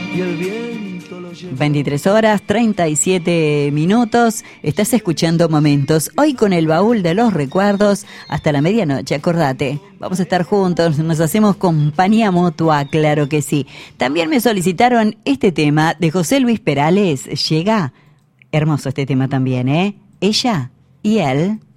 y el viento lo llevó. 23 horas 37 minutos. Estás escuchando Momentos. Hoy con el baúl de los recuerdos hasta la medianoche. Acordate, vamos a estar juntos. Nos hacemos compañía mutua, claro que sí. También me solicitaron este tema de José Luis Perales. Llega. Hermoso este tema también, ¿eh? Ella y él.